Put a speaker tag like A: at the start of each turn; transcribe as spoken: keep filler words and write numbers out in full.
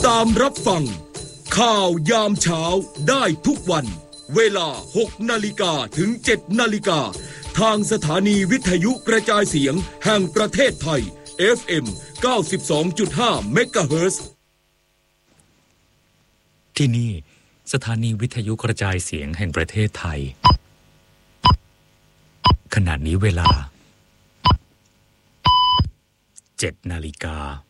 A: ตามรับฟังข่าวยามเช้าได้ทุกวันเวลาหกนาฬิกาถึงเจ็ดนาฬิกาทางสถานีวิทยุกระจายเสียงแห่งประเทศไทย เอฟ เอ็ม เก้าสิบสองจุดห้า เมกะเฮิรตซ์
B: ที่นี่สถานีวิทยุกระจายเสียงแห่งประเทศไทยขณะนี้เวลาเจ็ดนาฬิกา